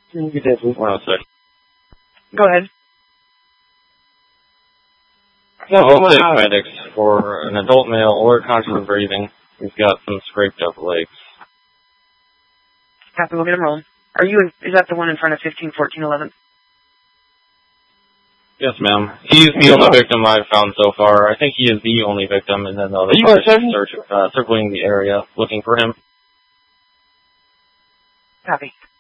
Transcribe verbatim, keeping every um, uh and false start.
You did. one oh six. Go ahead. one oh six medics for an adult male, alert, conscious of breathing. He's got some scraped up legs. Copy, we'll get him rolling. Are you in, is that the one in front of fifteen fourteen eleven? Yes, ma'am. He's the only victim I've found so far. I think he is the only victim, and then the other you search, uh, circling the area, looking for him. Copy.